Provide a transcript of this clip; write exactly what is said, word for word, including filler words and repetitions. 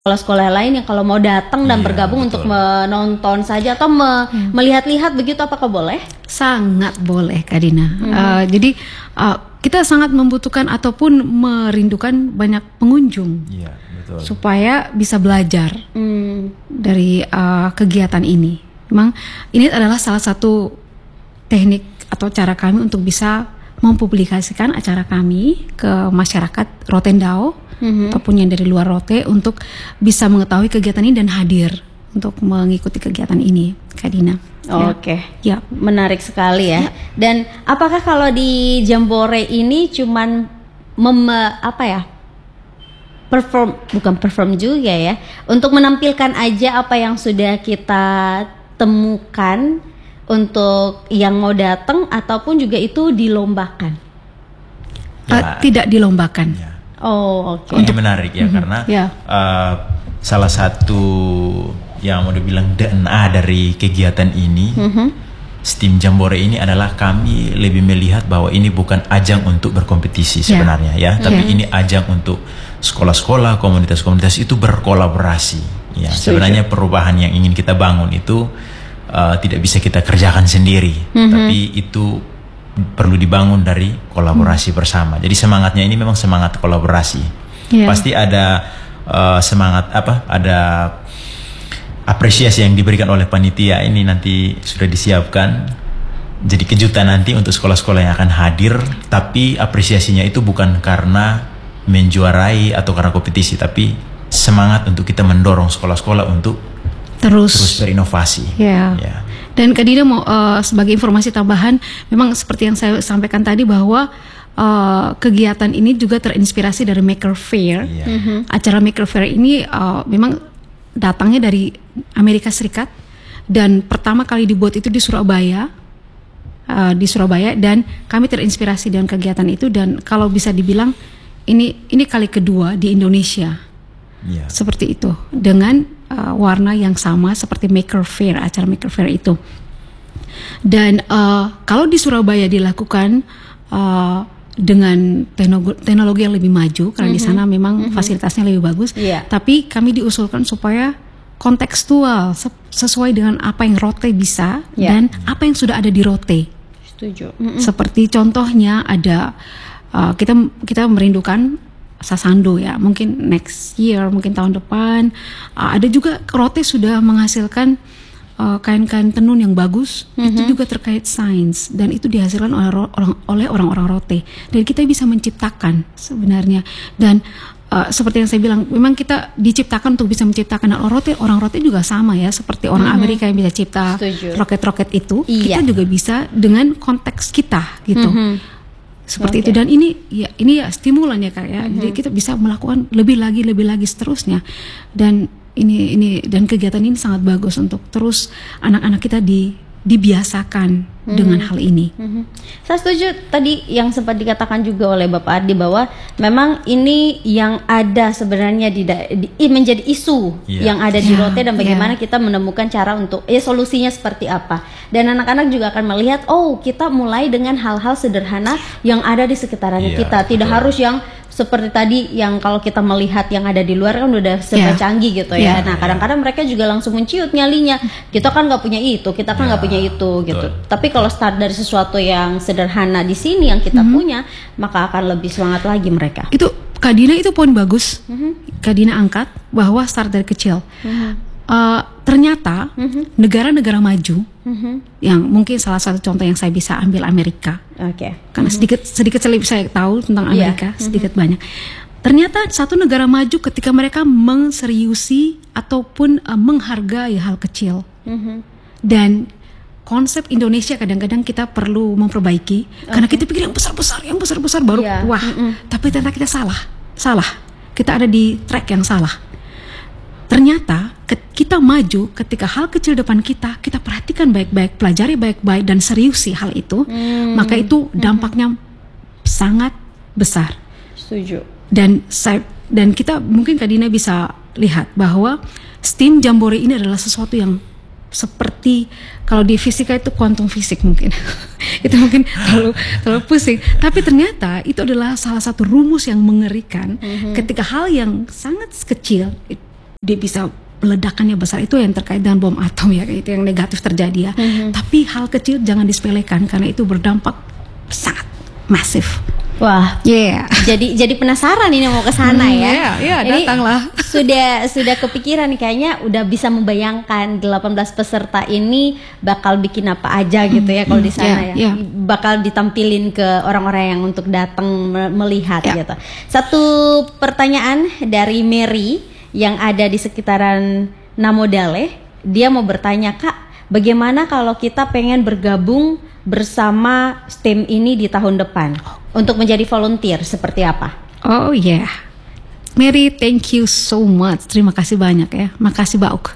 Sekolah-sekolah lain yang kalau mau datang dan Iya, bergabung betul. untuk menonton saja atau me Hmm. melihat-lihat begitu, apakah boleh? Sangat boleh, Kak Dina. Hmm. Uh, jadi uh, kita sangat membutuhkan ataupun merindukan banyak pengunjung Iya, betul. supaya bisa belajar Hmm. dari uh, kegiatan ini. Memang ini adalah salah satu teknik atau cara kami untuk bisa mempublikasikan acara kami ke masyarakat Rotendao Mhm. ataupun yang dari luar Rote untuk bisa mengetahui kegiatan ini dan hadir untuk mengikuti kegiatan ini, Kak Dina. Ya. Oke, Ya. menarik sekali ya. Dan apakah kalau di Jambore ini cuman mem- apa ya? Perform, bukan perform juga ya, untuk menampilkan aja apa yang sudah kita temukan untuk yang mau datang, ataupun juga itu dilombakan? Uh, Ya. tidak dilombakan. Ya. Oh, oke. Ini menarik ya, karena Ya. uh, salah satu yang mau dibilang D N A dari kegiatan ini, Mhm. STEAM Jambore ini adalah kami lebih melihat bahwa ini bukan ajang untuk berkompetisi Ya. sebenarnya ya, tapi Ya. ini ajang untuk sekolah-sekolah, komunitas-komunitas itu berkolaborasi. Ya, Setuju. sebenarnya perubahan yang ingin kita bangun itu uh, tidak bisa kita kerjakan sendiri, Mhm. tapi itu perlu dibangun dari kolaborasi bersama. Jadi semangatnya ini memang semangat kolaborasi. Ya. Pasti ada uh, semangat apa? Ada apresiasi yang diberikan oleh panitia ini nanti sudah disiapkan. Jadi kejutan nanti untuk sekolah-sekolah yang akan hadir, tapi apresiasinya itu bukan karena menjuarai atau karena kompetisi, tapi semangat untuk kita mendorong sekolah-sekolah untuk Terus, terus berinovasi. ya. Ya. Dan Kak Dina mau uh, sebagai informasi tambahan, memang seperti yang saya sampaikan tadi bahwa uh, kegiatan ini juga terinspirasi dari Maker Faire. Iya. Acara Maker Faire ini uh, memang datangnya dari Amerika Serikat dan pertama kali dibuat itu di Surabaya, uh, di Surabaya, dan kami terinspirasi dengan kegiatan itu, dan kalau bisa dibilang ini ini kali kedua di Indonesia. Iya. Seperti itu dengan uh, warna yang sama seperti Maker Faire, acara Maker Faire itu. Dan uh, kalau di Surabaya dilakukan uh, dengan teknologi, teknologi yang lebih maju karena di sana memang fasilitasnya lebih bagus. Iya. Tapi kami diusulkan supaya kontekstual se- sesuai dengan apa yang Rote bisa Iya. dan apa yang sudah ada di Rote. Setuju. Seperti contohnya ada uh, kita kita merindukan Sasando ya, mungkin next year, mungkin tahun depan. Uh, ada juga Rote sudah menghasilkan uh, kain-kain tenun yang bagus, itu juga terkait sains dan itu dihasilkan oleh ro- orang oleh orang-orang Rote. Dan kita bisa menciptakan sebenarnya, dan uh, seperti yang saya bilang, memang kita diciptakan untuk bisa menciptakan. Dan orang Rote, orang Rote juga sama ya, seperti orang Amerika yang bisa cipta Setuju. roket-roket itu, Iya. kita juga bisa dengan konteks kita gitu. Mhm. Seperti Oke. itu, dan ini ya ini ya stimulan ya Kak ya. Jadi kita bisa melakukan lebih lagi lebih lagi seterusnya. Dan ini ini dan kegiatan ini sangat bagus untuk terus anak-anak kita di dibiasakan dengan hal ini. Mhm. Saya setuju tadi yang sempat dikatakan juga oleh Bapak Adi bahwa memang ini yang ada sebenarnya di, da- di- i- menjadi isu Iya. yang ada di Ya, Rote, dan ya. bagaimana kita menemukan cara untuk ya solusinya seperti apa. Dan anak-anak juga akan melihat, oh kita mulai dengan hal-hal sederhana yang ada di sekitarannya Iya, kita. Tidak betul. harus yang seperti tadi yang kalau kita melihat yang ada di luar kan udah serba Ya. canggih gitu ya. Ya. Nah kadang-kadang mereka juga langsung menciut nyalinya. Kita kan nggak punya itu, kita kan Ya, nggak punya itu gitu. betul. Tapi kalau start dari sesuatu yang sederhana di sini yang kita punya, maka akan lebih semangat lagi mereka. Itu Kak Dina itu poin bagus. Kak Dina angkat bahwa start dari kecil. Uh, ternyata negara-negara maju yang mungkin salah satu contoh yang saya bisa ambil Amerika. Oke. Karena sedikit sedikit selip saya tahu tentang Iya. Amerika, sedikit banyak. Ternyata satu negara maju ketika mereka menseriusi ataupun uh, menghargai hal kecil. Dan konsep Indonesia kadang-kadang kita perlu memperbaiki karena kita pikir yang besar-besar, yang besar-besar baru Iya. wah. Tapi ternyata kita salah. Salah. Kita ada di track yang salah. Ternyata ke- kita maju ketika hal kecil depan kita, kita perhatikan baik-baik, pelajari baik-baik dan seriusi hal itu, maka itu dampaknya sangat besar. Setuju. Dan saya dan kita mungkin Kak Dina bisa lihat bahwa STEAM Jambore ini adalah sesuatu yang seperti kalau di fisika itu kuantum fisik mungkin itu mungkin terlalu terlalu pusing, tapi ternyata itu adalah salah satu rumus yang mengerikan ketika hal yang sangat kecil dia bisa ledakannya besar, itu yang terkait dengan bom atom ya, itu yang negatif terjadi ya. Mm-hmm. Tapi hal kecil jangan disepelekan karena itu berdampak sangat masif. Wah, yeah. Jadi jadi penasaran ini mau ke sana hmm, ya. Yeah, yeah, ini datanglah. Sudah sudah kepikiran nih, kayaknya udah bisa membayangkan delapan belas peserta ini bakal bikin apa aja gitu ya kalau di sana yeah, ya. yeah. Bakal ditampilin ke orang-orang yang untuk datang melihat yeah. gitu. Satu pertanyaan dari Mary yang ada di sekitaran Namodale, dia mau bertanya, Kak, bagaimana kalau kita pengen bergabung bersama S T E M ini di tahun depan untuk menjadi volunteer, seperti apa? Oh ya, yeah. Mary, thank you so much. Terima kasih banyak ya. Makasih Bauk.